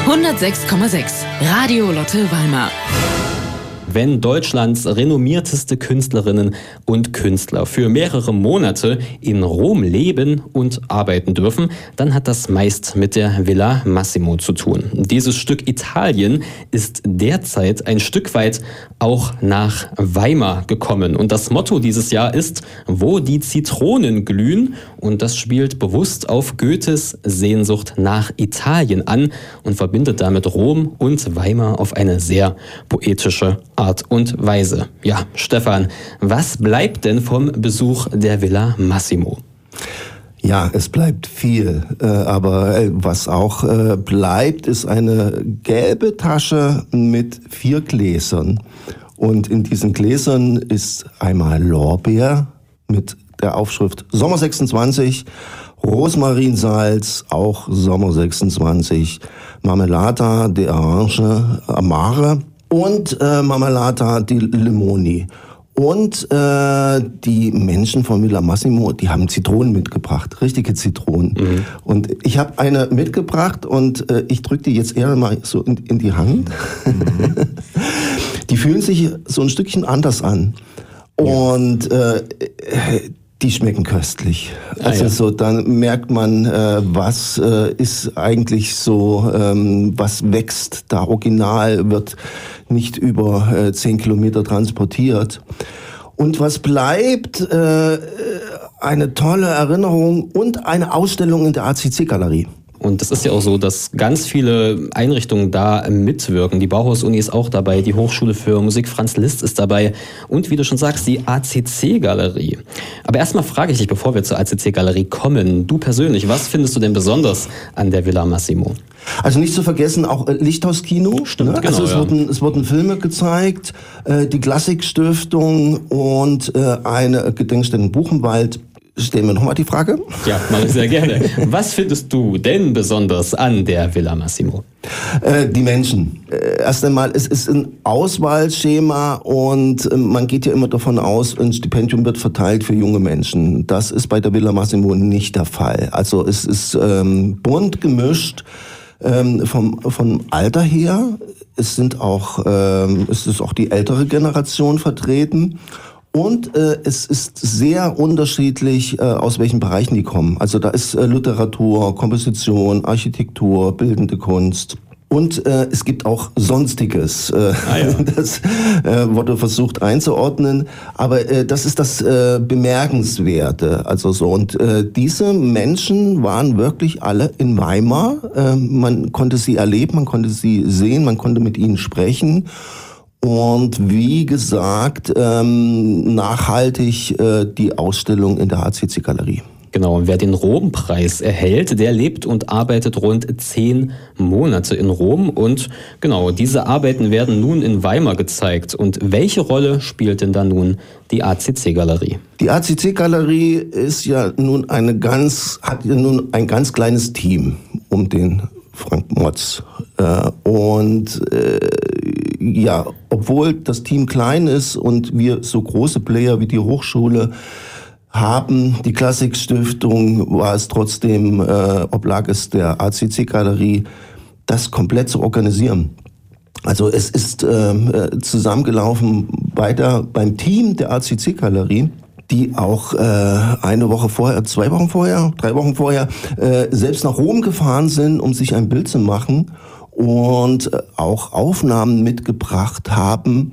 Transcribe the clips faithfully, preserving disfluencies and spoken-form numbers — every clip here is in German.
hundertsechs Komma sechs Radio Lotte Weimar. Wenn Deutschlands renommierteste Künstlerinnen und Künstler für mehrere Monate in Rom leben und arbeiten dürfen, dann hat das meist mit der Villa Massimo zu tun. Dieses Stück Italien ist derzeit ein Stück weit auch nach Weimar gekommen. Und das Motto dieses Jahr ist, wo die Zitronen glühen. Und das spielt bewusst auf Goethes Sehnsucht nach Italien an und verbindet damit Rom und Weimar auf eine sehr poetische Art und Weise. Ja, Stefan, was bleibt denn vom Besuch der Villa Massimo? Ja, es bleibt viel, äh, aber äh, was auch äh, bleibt, ist eine gelbe Tasche mit vier Gläsern. Und in diesen Gläsern ist einmal Lorbeer mit der Aufschrift Sommer sechsundzwanzig, Rosmarinsalz, auch Sommer sechsundzwanzig, Marmelata de Orange Amare und äh, Marmelata di Limoni. Und äh, die Menschen von Villa Massimo, die haben Zitronen mitgebracht, richtige Zitronen. Mhm. Und ich habe eine mitgebracht und äh, ich drücke die jetzt eher mal so in, in die Hand. Mhm. Die fühlen sich so ein Stückchen anders an. Und äh, die schmecken köstlich. Also ah, ja. so, dann merkt man, äh, was äh, ist eigentlich so, ähm, was wächst. Da Original wird nicht über äh, zehn Kilometer transportiert. Und was bleibt, äh, eine tolle Erinnerung und eine Ausstellung in der A C C-Galerie. Und es ist ja auch so, dass ganz viele Einrichtungen da mitwirken. Die Bauhaus-Uni ist auch dabei, die Hochschule für Musik Franz Liszt ist dabei und wie du schon sagst, die A C C-Galerie. Aber erstmal frage ich dich, bevor wir zur A C C-Galerie kommen, du persönlich, was findest du denn besonders an der Villa Massimo? Also nicht zu vergessen, auch Lichthauskino. Stimmt, ne? genau. Also es, ja. wurden, es wurden Filme gezeigt, äh, die Klassik-Stiftung und äh, eine Gedenkstätte in Buchenwald. Stellen wir nochmal die Frage. Ja, mache ich sehr gerne. Was findest du denn besonders an der Villa Massimo? Äh, die Menschen. Äh, erst einmal, es ist ein Auswahlschema und äh, man geht ja immer davon aus, ein Stipendium wird verteilt für junge Menschen. Das ist bei der Villa Massimo nicht der Fall. Also es ist ähm, bunt gemischt ähm, vom, vom Alter her. Es sind auch, ähm, es ist auch die ältere Generation vertreten. Und äh, es ist sehr unterschiedlich, äh, aus welchen Bereichen die kommen. Also da ist äh, Literatur, Komposition, Architektur, bildende Kunst. Und äh, es gibt auch Sonstiges. Äh, ah, ja. Das äh, wurde versucht einzuordnen. Aber äh, das ist das äh, Bemerkenswerte. Also so. Und äh, diese Menschen waren wirklich alle in Weimar. Äh, man konnte sie erleben, man konnte sie sehen, man konnte mit ihnen sprechen. Und wie gesagt, ähm, nachhaltig äh, die Ausstellung in der A C C-Galerie. Genau, wer den Rom-Preis erhält, der lebt und arbeitet rund zehn Monate in Rom. Und genau, diese Arbeiten werden nun in Weimar gezeigt. Und welche Rolle spielt denn da nun die A C C-Galerie? Die A C C-Galerie ist ja nun eine ganz, hat ja nun ein ganz kleines Team um den Frank Motz. Äh, und äh, ja, obwohl das Team klein ist und wir so große Player wie die Hochschule haben, die Klassik-Stiftung, war es trotzdem, äh, oblag es der A C C-Galerie, das komplett zu organisieren. Also es ist äh, zusammengelaufen bei der, beim Team der A C C-Galerie, die auch äh, eine Woche vorher, zwei Wochen vorher, drei Wochen vorher äh, selbst nach Rom gefahren sind, um sich ein Bild zu machen und äh, auch Aufnahmen mitgebracht haben.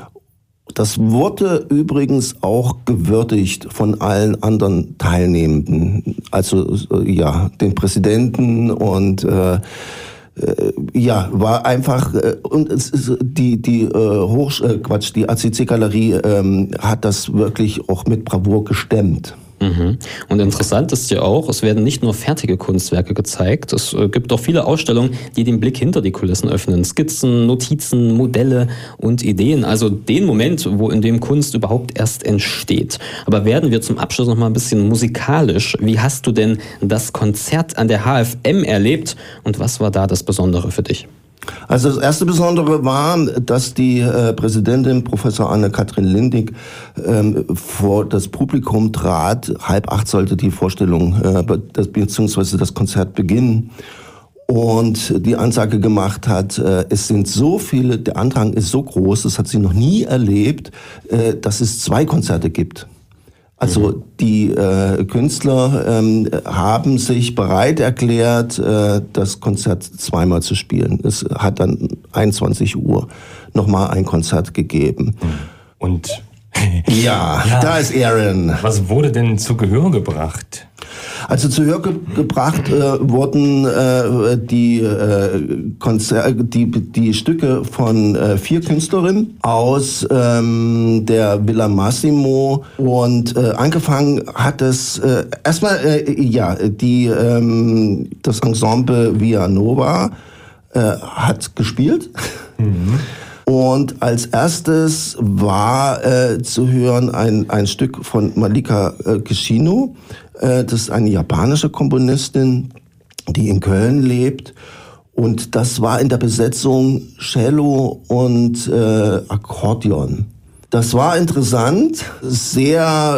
Das wurde übrigens auch gewürdigt von allen anderen Teilnehmenden, also äh, ja, den Präsidenten und äh, Äh, ja, war einfach äh, und es ist die die äh, Hoch äh, Quatsch, die A C C-Galerie ähm, hat das wirklich auch mit Bravour gestemmt. Mhm. Und interessant ist ja auch, es werden nicht nur fertige Kunstwerke gezeigt, es gibt auch viele Ausstellungen, die den Blick hinter die Kulissen öffnen. Skizzen, Notizen, Modelle und Ideen, also den Moment, wo in dem Kunst überhaupt erst entsteht. Aber werden wir zum Abschluss noch mal ein bisschen musikalisch. Wie hast du denn das Konzert an der H F M erlebt und was war da das Besondere für dich? Also das erste Besondere war, dass die äh, Präsidentin Professor Anne-Kathrin Lindig ähm, vor das Publikum trat. Halb acht sollte die Vorstellung äh, das, beziehungsweise das Konzert beginnen. und die Ansage gemacht hat, äh, es sind so viele, der Andrang ist so groß, das hat sie noch nie erlebt, äh, dass es zwei Konzerte gibt. Also mhm. die äh, Künstler ähm, haben sich bereit erklärt, äh, das Konzert zweimal zu spielen. Es hat dann einundzwanzig Uhr nochmal ein Konzert gegeben. Und ja, ja, da ist Aaron. Was wurde denn zu Gehör gebracht? Also zu Gehör ge- gebracht äh, wurden äh, die, äh, Konzer- die, die Stücke von äh, vier Künstlerinnen aus ähm, der Villa Massimo und äh, angefangen hat es äh, erstmal äh, ja die ähm, das Ensemble Via Nova äh, hat gespielt. Mhm. Und als erstes war äh, zu hören ein, ein Stück von Malika äh, Kishino. Äh, das ist eine japanische Komponistin, die in Köln lebt. Und das war in der Besetzung Cello und äh, Akkordeon. Das war interessant, sehr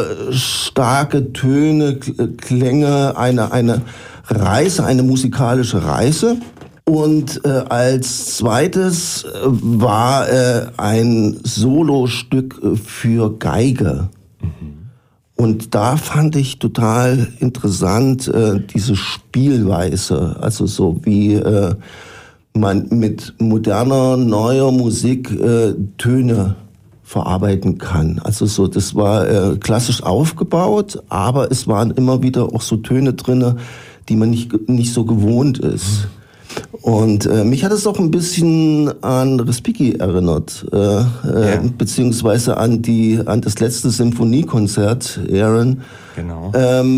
starke Töne, Klänge, eine, eine Reise, eine musikalische Reise. Und äh, als zweites äh, war äh, ein Solostück für Geige. Mhm. Und da fand ich total interessant äh, diese Spielweise, also so wie äh, man mit moderner, neuer Musik äh, Töne verarbeiten kann. Also so, das war äh, klassisch aufgebaut, aber es waren immer wieder auch so Töne drinne, die man nicht, nicht so gewohnt ist. Mhm. Und äh, mich hat es auch ein bisschen an Respighi erinnert, äh, ja. äh, beziehungsweise an die an das letzte Symphoniekonzert, Aaron, genau.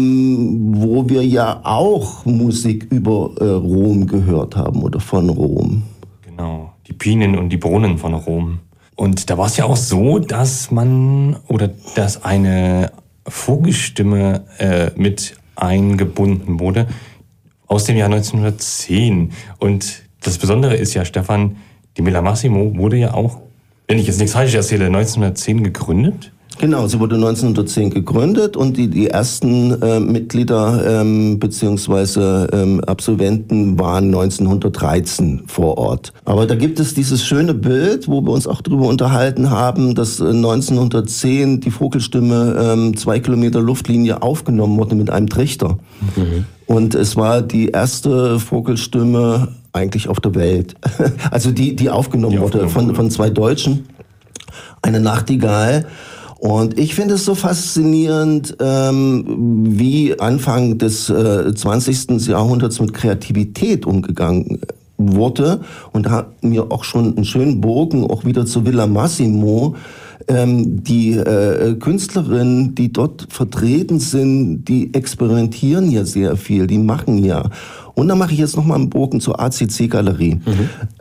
ähm, wo wir ja auch Musik über äh, Rom gehört haben oder von Rom. Genau, die Pinen und die Brunnen von Rom. Und da war es ja auch so, dass man oder dass eine Vogelstimme äh, mit eingebunden wurde. Aus dem Jahr neunzehnhundertzehn. Und das Besondere ist ja, Stefan, die Villa Massimo wurde ja auch, wenn ich jetzt nichts Falsches erzähle, neunzehnhundertzehn gegründet. Genau, sie wurde neunzehnhundertzehn gegründet und die, die ersten äh, Mitglieder ähm, bzw. Ähm, Absolventen waren neunzehnhundertdreizehn vor Ort. Aber da gibt es dieses schöne Bild, wo wir uns auch drüber unterhalten haben, dass äh, neunzehnhundertzehn die Vogelstimme ähm, zwei Kilometer Luftlinie aufgenommen wurde mit einem Trichter. Mhm. Und es war die erste Vogelstimme eigentlich auf der Welt. Also die, die aufgenommen die wurde von, von zwei Deutschen. Eine Nachtigall. Und ich finde es so faszinierend, ähm, wie Anfang des äh, zwanzigsten Jahrhunderts mit Kreativität umgegangen wurde. Und da hat mir auch schon einen schönen Bogen auch wieder zu Villa Massimo. Ähm, die äh, Künstlerinnen, die dort vertreten sind, die experimentieren ja sehr viel, die machen ja. Und dann mache ich jetzt nochmal einen Bogen zur A C C-Galerie. Mhm.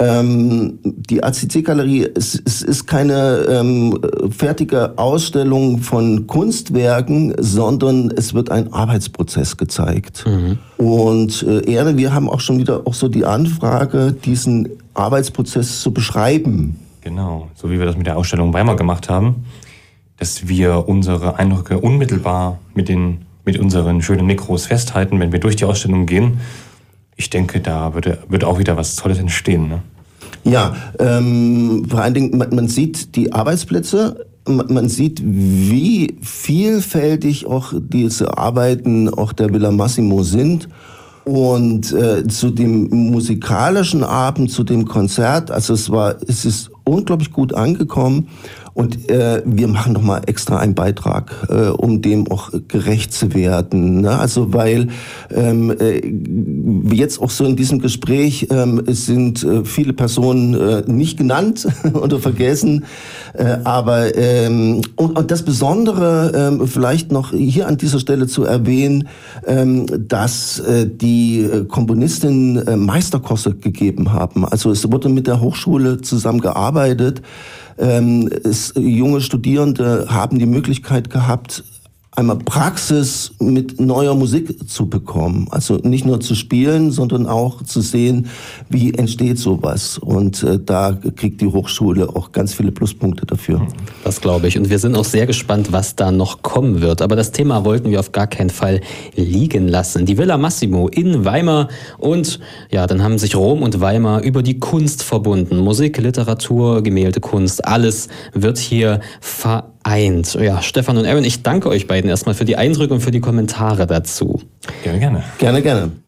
Ähm, die A C C-Galerie, es, es ist keine ähm, fertige Ausstellung von Kunstwerken, sondern es wird ein Arbeitsprozess gezeigt. Mhm. Und äh, Erne, wir haben auch schon wieder auch so die Anfrage, diesen Arbeitsprozess zu beschreiben. Genau, so wie wir das mit der Ausstellung Weimar gemacht haben, dass wir unsere Eindrücke unmittelbar mit, den, mit unseren schönen Mikros festhalten, wenn wir durch die Ausstellung gehen. Ich denke, da würde, wird auch wieder was Tolles entstehen. Ne? Ja, ähm, vor allen Dingen, man, man sieht die Arbeitsplätze, man, man sieht, wie vielfältig auch diese Arbeiten auch der Villa Massimo sind. Und äh, zu dem musikalischen Abend, zu dem Konzert, also es war, es ist unglaublich gut angekommen. Und äh, wir machen nochmal extra einen Beitrag, äh, um dem auch gerecht zu werden. Ne? Also weil ähm, äh, jetzt auch so in diesem Gespräch ähm, es sind äh, viele Personen äh, nicht genannt oder vergessen. Äh, aber ähm, und, und das Besondere ähm, vielleicht noch hier an dieser Stelle zu erwähnen, ähm, dass äh, die Komponistin äh, Meisterkurse gegeben haben. Also es wurde mit der Hochschule zusammengearbeitet. Ähm, es, junge Studierende haben die Möglichkeit gehabt, einmal Praxis mit neuer Musik zu bekommen. Also nicht nur zu spielen, sondern auch zu sehen, wie entsteht sowas. Und äh, da kriegt die Hochschule auch ganz viele Pluspunkte dafür. Das glaube ich. Und wir sind auch sehr gespannt, was da noch kommen wird. Aber das Thema wollten wir auf gar keinen Fall liegen lassen. Die Villa Massimo in Weimar. Und ja, dann haben sich Rom und Weimar über die Kunst verbunden. Musik, Literatur, Gemäldekunst, alles wird hier vereint. Ja, Stefan und Aaron, ich danke euch beiden erstmal für die Eindrücke und für die Kommentare dazu. Gerne, gerne. Gerne, gerne.